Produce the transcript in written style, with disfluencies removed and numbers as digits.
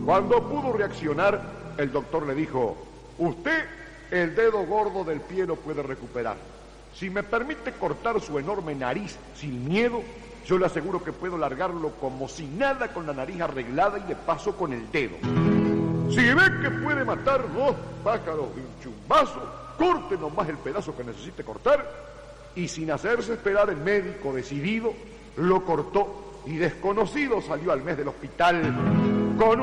Cuando pudo reaccionar, el doctor le dijo: usted el dedo gordo del pie lo puede recuperar. Si me permite cortar su enorme nariz sin miedo, yo le aseguro que puedo largarlo como si nada, con la nariz arreglada y de paso con el dedo. Si ve que puede matar 2 pájaros de un chumbazo, corte nomás el pedazo que necesite cortar. Y sin hacerse esperar, el médico, decidido, lo cortó y desconocido salió al mes del hospital con